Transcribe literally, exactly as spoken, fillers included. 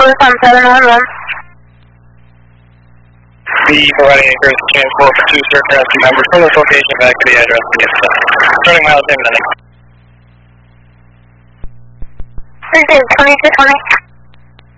Louis on seven one one. B providing acres transport for two certain rescue members from this location back to the address in the starting miles imminent. twenty-two twenty.